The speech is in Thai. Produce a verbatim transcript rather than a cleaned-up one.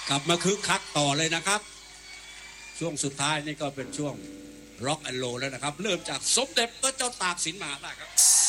กลับมาคึกคักต่อเลยนะครับช่วงสุดท้ายนี่ก็เป็นช่วงร็อกแอนด์โรลแล้วนะครับเริ่มจากสมเด็จพระเจ้าตากสินมหาราชครับ